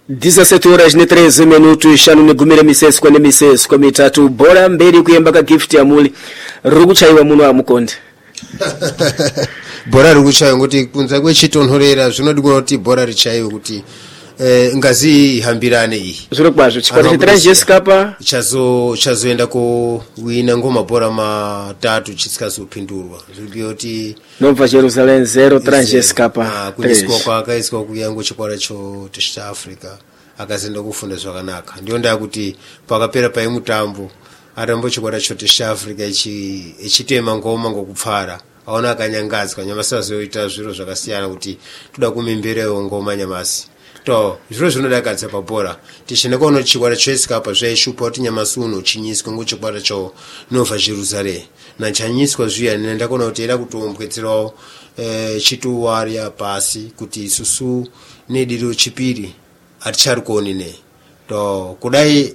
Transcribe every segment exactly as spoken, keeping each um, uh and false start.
dezessete horas e treze minutos shanu negumira miseso kwene miseso kwa mitatu bora mberi kuyemba ka gift ya muli rukuchaiwa muno amukonde bora rukuchaiwa kuti kunza kwechitonhorera zvinodikwa kuti bora richaiwe kuti eh, ngazi ihambirane iyi zviro kwazvo chikwata chetransjeskapa chazo chazoenda ko wina ngoma bora matatu chisikazopindurwa zviri kuti Nova Jerusalem zero transjeskapa kuiswa kwa akaiswa kuyango chikwara cho teshita Africa akazenda kufunda zvakanaka ndio nda kuti pakapera pai mutambo arambo chikwara cho teshita Africa ichi ichitema ngoma ngokupfara aona akanyangadzwa nyamasi azoita zviro zvakasiyana kuti toda kumemberewo ngoma nyamasi to zviro zvinodakadza pabhora tichine kuona chikwara cheskapa zvaishupa kuti nyamasi uno chinyiswa ngochikwara cho Nova Jerusalem na chanyiswa zviya nenda kuona kuti era kutombwedzerawo eh, chituwaria pasi kuti isusu nediro chipiri aticharikoni ne to kudai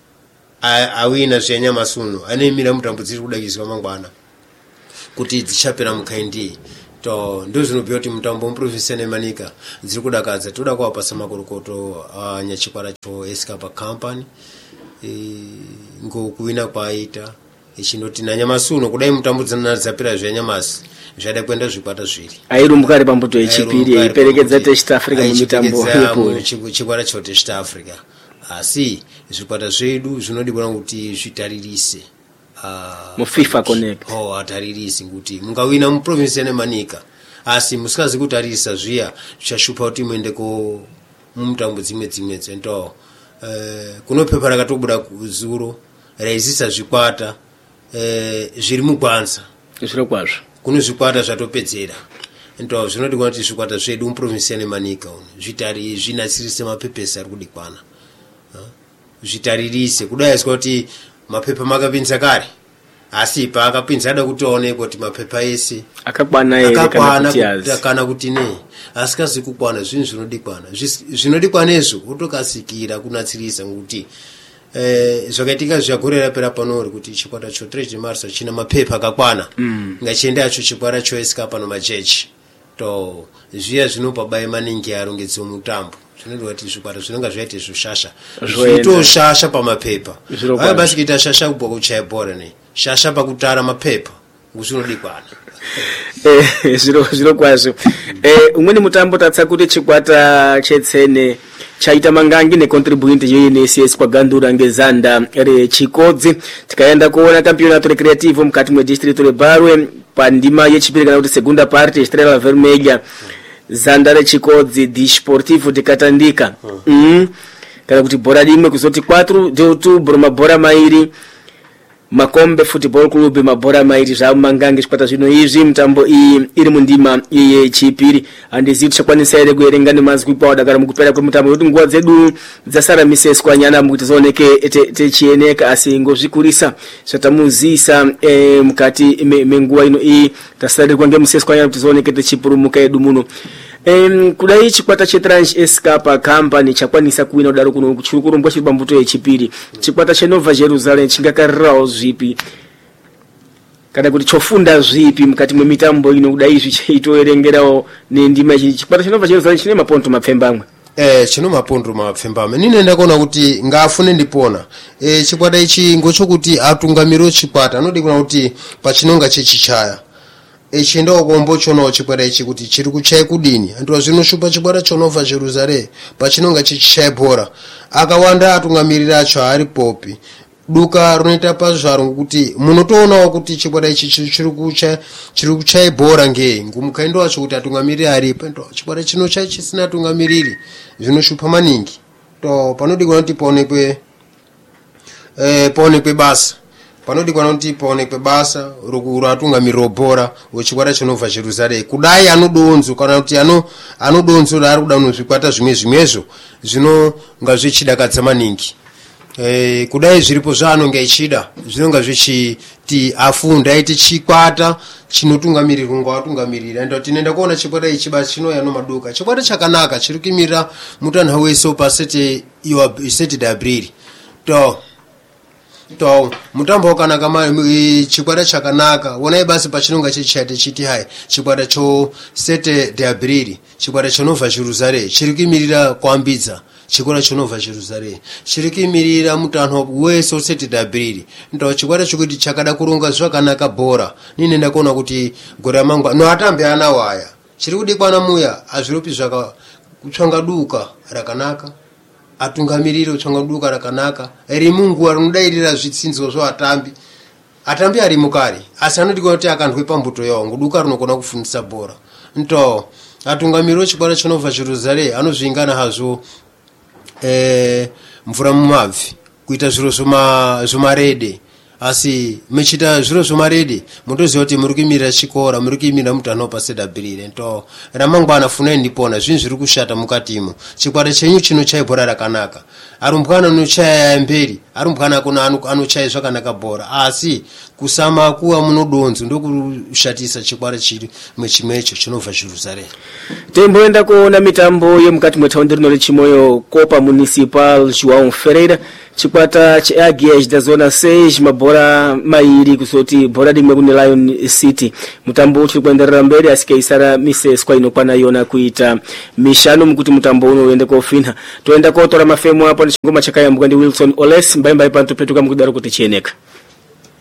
awina zvanyamasi uno anemira mutambo dziri kudakizwa mangwana kuti dzichapera mukaindi to ndo zvinobhuya kuti mutambo muprofessional manika dziri kudakadza toda kuwapasa makorokoto uh, nyachikwara cho Escapa company e, ngokuwina kwaita ichinoti nanyamasi uno kudai mutambo dzapera zvanyamasi zvada kuenda zvikwata zviri airumbukari pambuto yechipiri iperekedza teshita Africa mumitambo yepo chikwara cho teshita Africa asi zvikwata zvedu zvinodikwa kuti zvitaririse Uh, mu FIFA Connect oh ataririse kuti mungawina mu province ne manika asi musikazi kutarisa zviya zvichashupa kuti muende ko mutambo dzimwe dzimwe dzento eh kunopepa rakatobuda kuzuro raizisa zvikwata eh zviri mugwanza zviro kwazvo kuno zvikwata zvatopedzera ento zvinodikwa kuti zvikwata zvedu mu province ne manika zvitari zvinasirise mapepesa ari kudikwana uh, zvitaririse kudai kuti mapepa makapinza kare asi pa akapinza ada kutoonekwa kuti mapepa ese akakwana ere kana kuti azi kana kuti ne asikazi kukwana zvinhu zvinodikwana zvinodikwana izvo kutokasikira kunatsirisa kuti eh zvakaitika zvagorera pera panori kuti chikwata cho Treasury Mars china mapepa akakwana mm. ngachienda cho chikwara cho Escapa no majeji to zviya zvinopa bai maningi arongedza mutambo zvinodwa kuti zvikwata zvinonga zvaite zvoshasha zvito shasha pamapepa hayi basi kuita shasha kubva kuchaya bhora ne shasha pakutara mapepa nguzvinodikwana eh zviro zviro kwazvo eh umweni mutambo tatsa kuti chikwata chetsene chaita mangangi ne contribute yo N S S kwa gandura ngezanda re chikodzi tikaenda kuona campeonato recreativo mukati mwe district re Barwe pandima yechipiri kana kuti segunda parte Estrela Vermelha zanda re chikodzi disportivo de Katandika mm kana kuti bora limwe kuzoti quatro de outubro mabora mairi Makombe Football Club mabora mairi zva mangange chikwata zvino izvi mutambo iyi iri mundima yechipiri handizivi chakwanisa ere kuerenga nemazwi kwawo dakara mukupera kwemutambo kuti nguva dzedu dzasara miseswa nyana mukuti zooneke techieneka asi ngozvikurisa zvatamuzisa e, mukati menguva ino iyi tasarirwa ngemuseswa nyana kuti zooneke techipurumuka edu muno Em kudai chikwata cheTransjeskapa company chakwanisa kuwina kudaro kuno kuchiri kurombwa chiri pambuto yechipiri chikwata cheNova Jerusalem chingakarirawo zvipi kana kuti chofunda zvipi mukati mwemitambo ino kudai zvichitoerengerawo nendima ichi chikwata cheNova Jerusalem chine maponto mapfemba amwe eh chino maponto mapfemba amwe nine ndakaona kuti ngafune ndipona eh chikwata ichi ngochokuti atungamiro chikwata anodi kuna kuti pachinonga chechichaya echienda okombo chono chikwara ichi kuti chiri kuchaya kudini ndo zvinoshupa chikwara cho Nova Jerusalem pachinonga chichaya bhora akawanda atungamirira acho ari popi duka runoita pazvaro kuti munotoonawo kuti chikwara ichi chiri kuchaya chiri kuchaya bhora nge ngumukaindo wacho kuti atungamirira ari pendo chikwara chino chaya chisina atungamiriri zvinoshupa maningi to panodikwa kuti paonekwe eh paonekwe basa panodikwa kuti paonekwe basa rokuru atungamirira bhora wechikwata cheNova Jerusalem kudai anodonzo kana kuti ano anodonzo ari kuda kuzvikwata zvimwe zvimwezvo zvino ngazvichidakadza maningi eh kudai zviripo zvanonga ichida zvinonga zvichiti afunda aiti chikwata chinotungamirirwa ngwatungamirira ndo tinenda kuona chikwata ichi basi chinoya no maduka chikwata chakanaka chiri kumirira mutanha wese pasete iwa sete de abril to to mutambo kana kama chikwata chakanaka wonai basi pachinonga chichate chiti hai chikwata cho sete de abril chikwata chinova Jerusalem chiri kumirira kwambidza chikora chinova Jerusalem chiri kumirira mutanho wese sete de abril ndo chikwata chikuti chakada kuronga zvakanaka bora nini ndakona kuti gora mangwa no atambe ana waya chiri kudikwana muya azviropi zvaka kutsvanga duka rakanaka atungamiriro tsvanga duka rakanaka eri mungu anodairira zvitsinzo zvo atambi atambi ari mukari asi anoti kuti akandwe pambuto yawo nguduka rinokona kufundisa bora nto atungamiriro chikwara chinova Jerusalem anozvingana hazvo eh mvura mumabvi kuita zviro zvoma zvomarede asi mechita zviro zvomarede mutoziva kuti muri kumirira chikora muri kumirira mutanho pasedabhirire nto ramangwana funai ndipona zvinhu zviri kushata mukatimo chikwata chenyu chino chai bhora rakanaka arumbwana anochaya mberi arumbwana kuna anochaya zvakanaka bhora asi kusama kuwa munodonzo ndokushatisa chikwata chiri mwechimwecho chinobva Jerusalem. Temboenda kuona mitambo yemukati mwetaundi rino rechimoyo Copa Municipal João Ferreira chikwata cheagias da zona seis mabora mairi kusoti bora rimwe kune Lion City mutambo uchiri kuenderera mberi asikaisara miseswa inokwana yona kuita mishano mukuti mutambo uno uende kofina toenda kotora mafemo hapo ndi chingoma chakayambuka ndi Wilson Oles mbaimba ipantu petuka mukudaro kuti chieneka.